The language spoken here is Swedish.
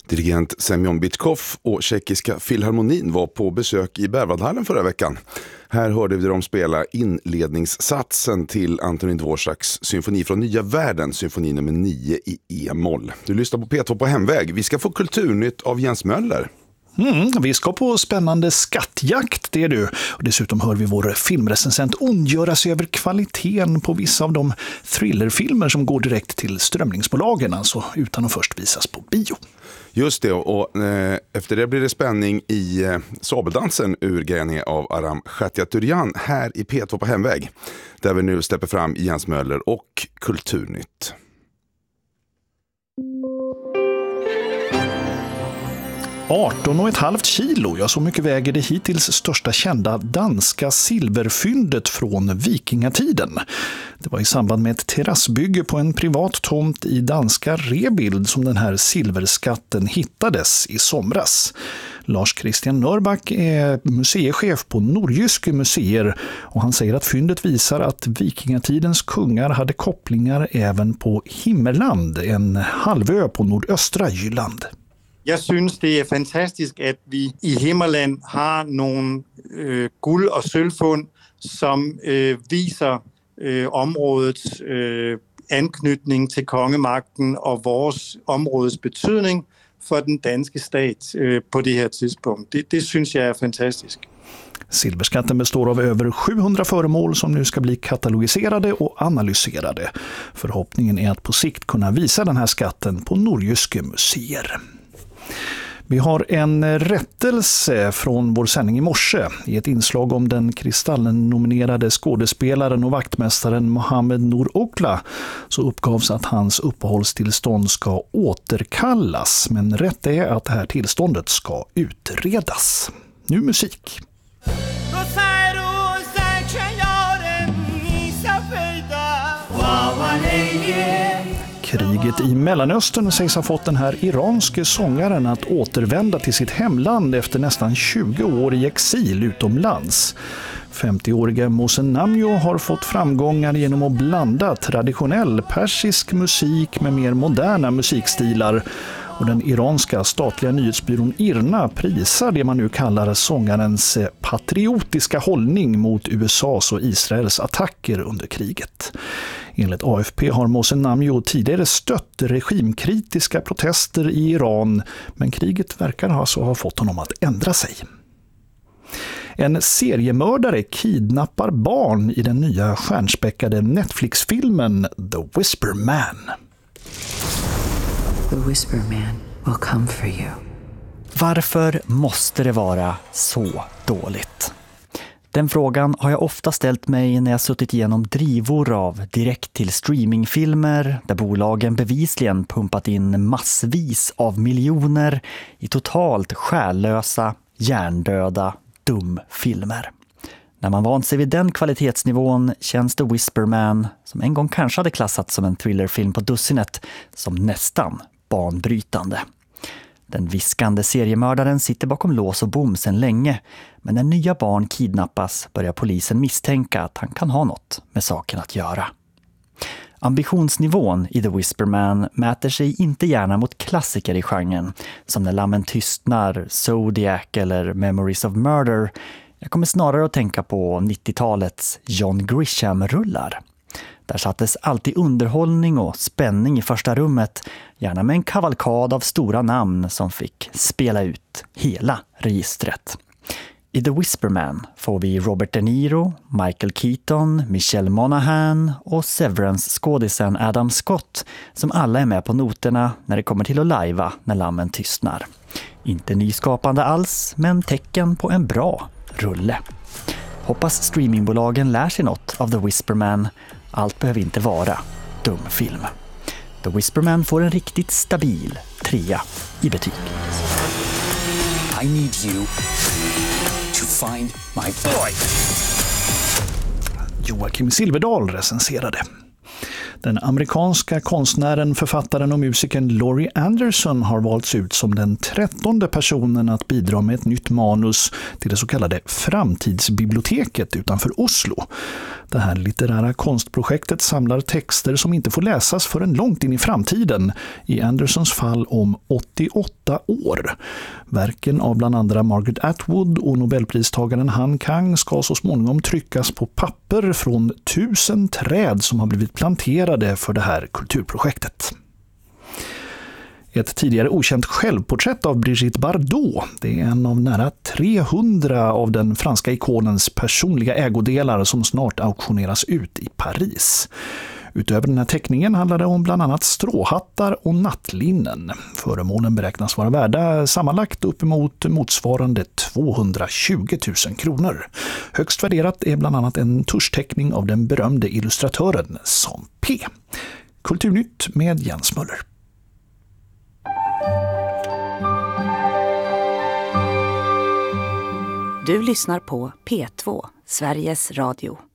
Dirigent Semyon Bytkov och tjeckiska filharmonin var på besök i Berwaldhallen förra veckan. Här hörde vi dem spela inledningssatsen till Antonín Dvořáks symfoni från Nya världen, symfoni nummer 9 i E-moll. Du lyssnar på P2 på hemväg. Vi ska få kulturnytt av Jens Möller. Vi ska på spännande skattjakt, det är du. Och dessutom hör vi vår filmrecensent ondgöra sig över kvaliteten på vissa av de thrillerfilmer som går direkt till strömningsbolagen, alltså utan att först visas på bio. Just det, och efter det blir det spänning i sabeldansen urgrening av Aram Khatiaturian här i P2 på hemväg, där vi nu släpper fram Jens Möller och Kulturnytt. — 18,5 kilo, ja, så mycket väger det hittills största kända danska silverfyndet från vikingatiden. Det var i samband med ett terrassbygge på en privat tomt i danska Rebild som den här silverskatten hittades i somras. Lars Christian Nörback är museichef på Nordjyske museer och han säger att fyndet visar att vikingatidens kungar hade kopplingar även på Himmerland, en halvö på nordöstra Jylland. Jeg synes, det er fantastisk, at vi i Himmerland har nogle guld- og sølvfund, som viser områdets anknytning til kongemagten og vores områdets betydning for den danske stat på det her tidspunkt. Det synes jeg er fantastisk. Silverskatten består av över 700 föremål som nu ska bli katalogiserade och analyserade. Förhoppningen är att på sikt kunna visa den här skatten på Nordjyske museer. Vi har en rättelse från vår sändning i morse. I ett inslag om den Kristallen-nominerade skådespelaren och vaktmästaren Mohammed Nour Okla så uppgavs att hans uppehållstillstånd ska återkallas. Men rätt är att det här tillståndet ska utredas. Nu musik. Kriget i Mellanöstern sägs ha fått den här iranske sångaren att återvända till sitt hemland efter nästan 20 år i exil utomlands. 50-åriga Mohsen Namjo har fått framgångar genom att blanda traditionell persisk musik med mer moderna musikstilar. Och den iranska statliga nyhetsbyrån IRNA prisar det man nu kallar sångarens patriotiska hållning mot USAs och Israels attacker under kriget. Enligt AFP har Mohsen Namjo tidigare stött regimkritiska protester i Iran, men kriget verkar alltså ha fått honom att ändra sig. En seriemördare kidnappar barn i den nya stjärnspäckade Netflix-filmen The Whisper Man. The Whisper Man will come for you. Varför måste det vara så dåligt? Den frågan har jag ofta ställt mig när jag suttit igenom drivor av direkt till streamingfilmer där bolagen bevisligen pumpat in massvis av miljoner i totalt själlösa, hjärndöda dumfilmer. När man vant sig vid den kvalitetsnivån känns The Whisper Man, som en gång kanske hade klassats som en thrillerfilm på dussinet, som nästan banbrytande. Den viskande seriemördaren sitter bakom lås och bom sedan länge, men när nya barn kidnappas börjar polisen misstänka att han kan ha något med saken att göra. Ambitionsnivån i The Whisper Man mäter sig inte gärna mot klassiker i genren, som När lammen tystnar, Zodiac eller Memories of Murder. Jag kommer snarare att tänka på 90-talets John Grisham-rullar. Där sattes alltid underhållning och spänning i första rummet, gärna med en kavalkad av stora namn som fick spela ut hela registret. I The Whisper Man får vi Robert De Niro, Michael Keaton, Michelle Monaghan och Severance-skådisen Adam Scott, som alla är med på noterna när det kommer till att lajva När lammen tystnar. Inte nyskapande alls, men tecken på en bra rulle. Hoppas streamingbolagen lär sig något av The Whisper Man. Allt behöver inte vara dumfilm. The Whisper Man får en riktigt stabil 3 i betyg. I need you to find my boy. Joakim Silverdal recenserade. Den amerikanska konstnären, författaren och musikern Laurie Anderson har valts ut som den 13:e personen att bidra med ett nytt manus till det så kallade Framtidsbiblioteket utanför Oslo. Det här litterära konstprojektet samlar texter som inte får läsas förrän långt in i framtiden, i Andersons fall om 88 år. Verken av bland andra Margaret Atwood och nobelpristagaren Han Kang ska så småningom tryckas på papper från 1000 träd som har blivit planterade för det här kulturprojektet. Ett tidigare okänt självporträtt av Brigitte Bardot. Det är en av nära 300 av den franska ikonens personliga ägodelar som snart auktioneras ut i Paris. Utöver den här teckningen handlar det om bland annat stråhattar och nattlinnen. Föremålen beräknas vara värda sammanlagt uppemot motsvarande 220 000 kronor. Högst värderat är bland annat en tuschteckning av den berömde illustratören Sam P. Kulturnytt med Jens Möller. Du lyssnar på P2, Sveriges Radio.